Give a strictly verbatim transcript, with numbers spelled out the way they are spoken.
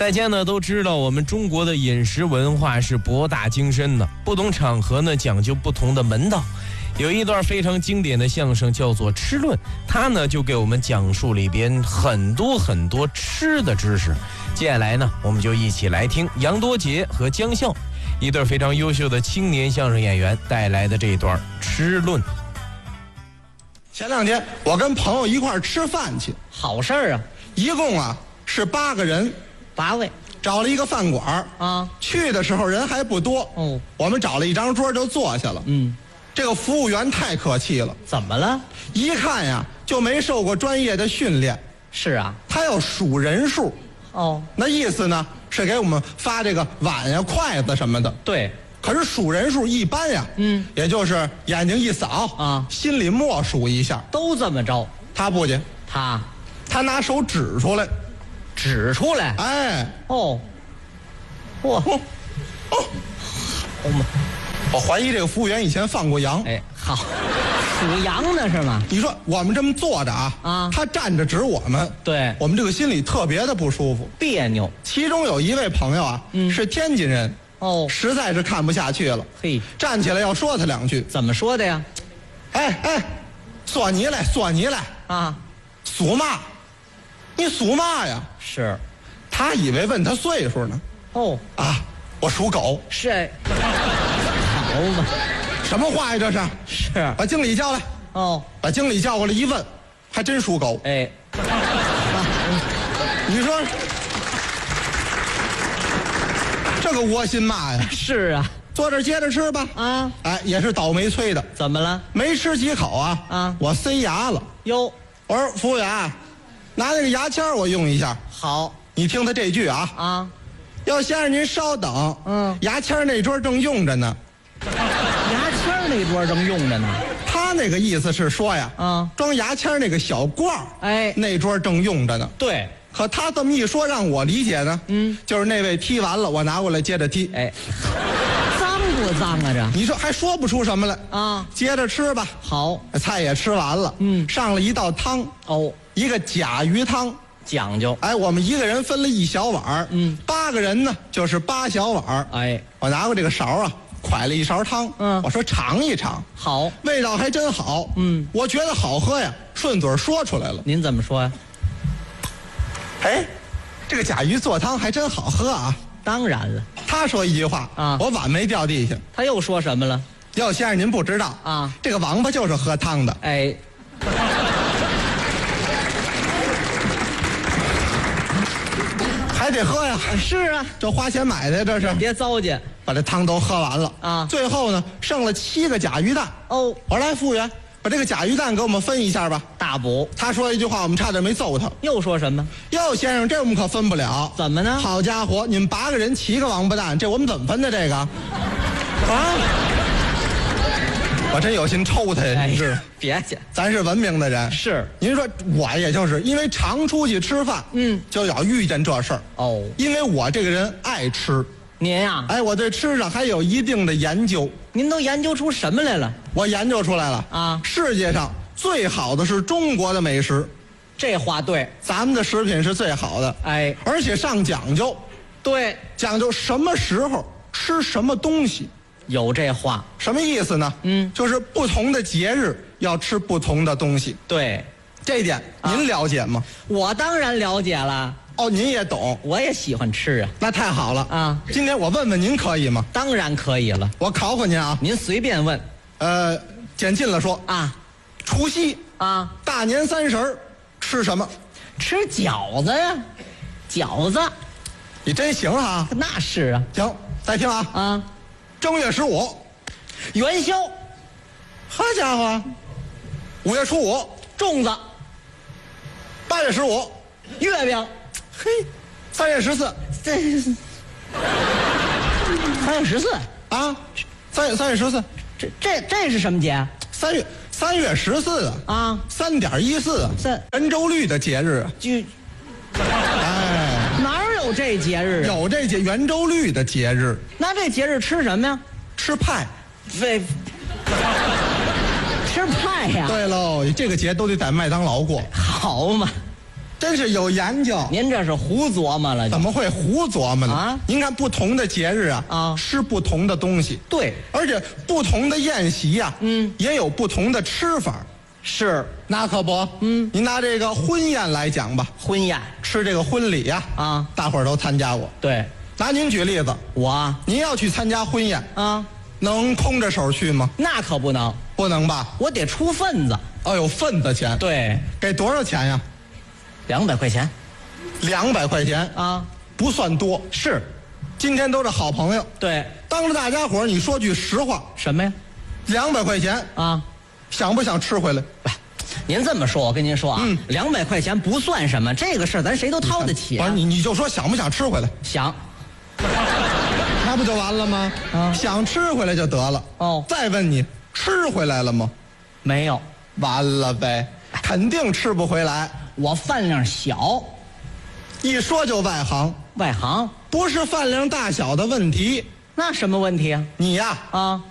大家呢都知道，我们中国的饮食文化是博大精深的，不同场合呢讲究不同的门道。有一段非常经典的相声叫做《吃论》，它呢就给我们讲述里边很多很多吃的知识。接下来呢，我们就一起来听杨多杰和姜笑一对非常优秀的青年相声演员带来的这一段《吃论》。 前两天我跟朋友一块儿吃饭去， 好事儿啊， 一共啊是八个人， 八位找了一个饭馆啊。 去的时候人还不多哦， 我们找了一张桌就坐下了。 嗯， 这个服务员太客气了， 怎么了？ 一看呀就没受过专业的训练。 是啊， 他要数人数， 哦， 那意思呢是给我们发这个碗呀、筷子什么的。 对， 可是数人数一般呀， 嗯， 也就是眼睛一扫啊， 心里默数一下。 都这么着。 他不去， 他他拿手指出来， 指出来。 哎， 哦，嚯， 哦，哦， 我们我怀疑这个服务员以前放过羊。 哎，好，属羊的是吗？ 你说我们这么坐着啊， 啊， 他站着指我们， 对， 我们这个心里特别的不舒服， 别扭。 其中有一位朋友啊， 嗯， 是天津人， 哦， 实在是看不下去了， 嘿， 站起来要说他两句。 怎么说的呀？ 哎哎，说你来，说你来啊， 属嘛？你属嘛呀？ 是， 他以为问他岁数呢。 哦， 啊，我属狗。 是，好吧， 什么话呀这是？ 是， 把经理叫来。 哦， 把经理叫过来一问，还真属狗。 哎， 你说这个窝心嘛呀？ 是啊， 坐这儿接着吃吧。 啊， 哎，也是倒霉催的， 怎么了？ 没吃几口啊， 啊， 我塞牙了。 哟， 我说服务员，拿那个牙签我用一下。 好你听他这句啊， 啊， 要先生您稍等， 嗯， 牙签那桌正用着呢。 牙签那桌正用着呢。 他那个意思是说呀， 啊， 装牙签那个小罐儿， 哎， 那桌正用着呢。 对， 可他这么一说，让我理解呢， 嗯， 就是那位踢完了，我拿过来接着踢。 哎，脏不脏啊这？ 你说还说不出什么来啊？ 接着吃吧。 好， 菜也吃完了， 嗯， 上了一道汤， 哦， 一个甲鱼汤， 讲究。 哎，我们一个人分了一小碗， 嗯， 八个人呢就是八小碗。 哎， 我拿过这个勺啊，蒯了一勺汤， 嗯， 我说尝一尝， 好， 味道还真好， 嗯， 我觉得好喝呀，顺嘴说出来了。 您怎么说呀？ 哎，这个甲鱼做汤还真好喝啊。 当然了， 他说一句话啊， 我碗没掉地下。 他又说什么了？ 要先生您不知道啊， 这个王八就是喝汤的。 哎， 还得喝呀。 是啊， 这花钱买的这是。 别糟践把这汤都喝完了啊， 最后呢剩了七个甲鱼蛋。 哦， 我说来服务员，把这个甲鱼蛋给我们分一下吧。 大补。 他说一句话，我们差点没揍他。 又说什么？ 哟，先生，这我们可分不了。 怎么呢？ 好家伙，你们八个人七个王八蛋，这我们怎么分的这个？啊！我真有心抽他呀！你是、哎、 别介， 咱是文明的人。 是， 您说我也就是因为常出去吃饭， 嗯， 就要遇见这事儿。 哦， 因为我这个人爱吃。 您呀、啊， 哎，我对吃上还有一定的研究。 您都研究出什么来了？ 我研究出来了啊！ 世界上最好的是中国的美食。 这话对， 咱们的食品是最好的。 哎， 而且上讲究。 对， 讲究什么时候吃什么东西。 有这话， 什么意思呢？ 嗯， 就是不同的节日要吃不同的东西。 对， 这一点您了解吗？ 啊、我当然了解了。 哦，您也懂， 我也喜欢吃啊。 那太好了啊！ 今天我问问您可以吗？ 当然可以了。 我考考您啊， 您随便问。 呃，简近了说啊， 除夕啊， 大年三十儿吃什么？ 吃饺子呀，饺子。 你真行啊！ 那是啊。 行，再听啊啊。 正月十五， 元宵， 好家伙！五月初五， 粽子。 八月十五， 月饼。 嘿，三月十四， 这三月十四啊，三月三月十四， 这这这是什么节？ 三月三月十四啊啊， 三点一四， 三圆周率的节日啊， 就哎， 哪有这节日、啊？ 有这节圆周率的节日。 那这节日吃什么呀？ 吃派。 对，吃派呀。 对喽，这个节都得在麦当劳过。 好嘛， 真是有研究。 您这是胡琢磨了就。 怎么会胡琢磨呢？ 啊您看不同的节日啊， 啊吃不同的东西， 对， 而且不同的宴席呀、 嗯也有不同的吃法。 是那可不， 嗯您拿这个婚宴来讲吧， 婚宴吃这个婚礼呀、 啊。 大伙儿都参加过。 对， 拿您举例子， 我您要去参加婚宴， 啊， 能空着手去吗？ 那可不能， 不能吧？ 我得出份子。 哦，有份子钱， 对， 给多少钱呀？ 两百块钱两百块钱， 啊。 不算多。 是， 今天都是好朋友， 对， 当着大家伙儿，你说句实话， 什么呀？ 两百块钱啊， 想不想吃回来？ 不，您这么说，我跟您说啊， 嗯两百块钱不算什么，这个事儿咱谁都掏得起、啊。 不是你，你就说想不想吃回来， 想， 那不就完了吗？ 啊想吃回来就得了。 哦再问你吃回来了吗？ 没有， 完了呗，肯定吃不回来。 我饭量小， 一说就外行， 外行， 不是饭量大小的问题， 那什么问题啊？ 你呀啊，